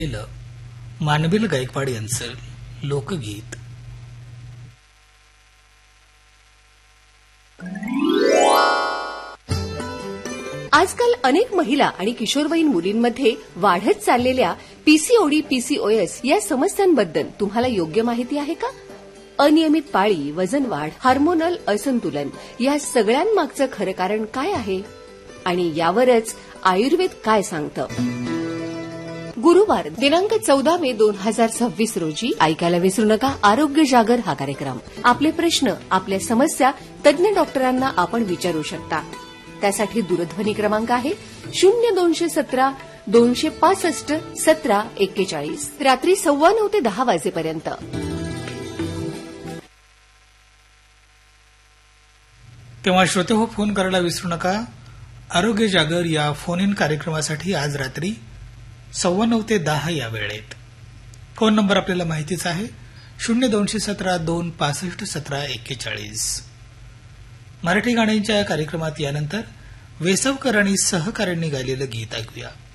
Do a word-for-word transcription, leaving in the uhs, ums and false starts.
मानबिल गायकवाड यांचं लोकगीत. आजकाल अनेक महिला आणि किशोरवयीन मुलींमध्ये वाढत चाललेल्या पीसीओडी पीसीओएस या समस्यांबद्दल तुम्हाला योग्य माहिती आहे का? अनियमित पाळी, वजन वाढ, हार्मोनल असंतुलन या सगळ्यांमागचं खरं कारण काय आहे आणि यावरच आयुर्वेद काय सांगतं? गुरुवार दिनांक चौदा मे दोन हजार सव्वीस रोजी ऐकायला विसरू नका आरोग्य जागर हा कार्यक्रम. आपले प्रश्न, आपल्या समस्या तज्ज्ञ डॉक्टरांना आपण विचारू शकता. त्यासाठी दूरध्वनी क्रमांक आहे शून्य दोनशे सतरा दोनशे पासष्ट सतरा एक्केचाळीस. रात्री सव्वा नऊ ते दहा वाजेपर्यंत. तेव्हा श्रोते हो, फोन करायला विसरू नका. आरोग्य जागर या फोन इन कार्यक्रमासाठी आज रात्री सव्वा नऊ ते दहा या वेळेत. फोन नंबर आपल्याला माहितीच आहे, शून्य दोनशे सतरा दोन पासष्ट सतरा एक्केचाळीस. मराठी गाण्यांच्या या कार्यक्रमात यानंतर वेसवकर आणि सहकाऱ्यांनी गायलेलं गीत ऐकूया.